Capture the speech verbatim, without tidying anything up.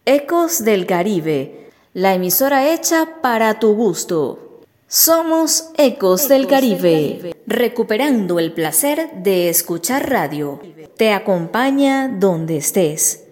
Ecos del Caribe, la emisora hecha para tu gusto. Somos Ecos, Ecos del, Caribe, del Caribe, recuperando el placer de escuchar radio. Te acompaña donde estés.